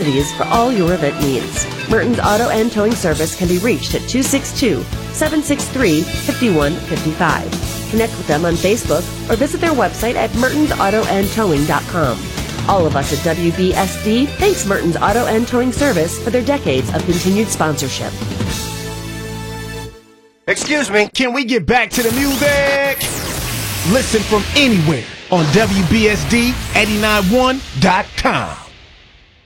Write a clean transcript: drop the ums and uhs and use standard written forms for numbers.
facilities for all your event needs. Mertens Auto and Towing Service can be reached at 262-763-5155. Connect with them on Facebook or visit their website at mertensautoandtowing.com. All of us at WBSD thanks Mertens Auto and Towing Service for their decades of continued sponsorship. Excuse me, can we get back to the music? Listen from anywhere on WBSD891.com.